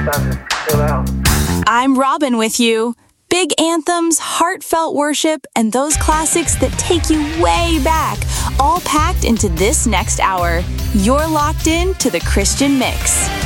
time to chill out. I'm Robin with you. Big anthems, heartfelt worship, and those classics that take you way back, all packed into this next hour. You're locked in to the Christian Mix.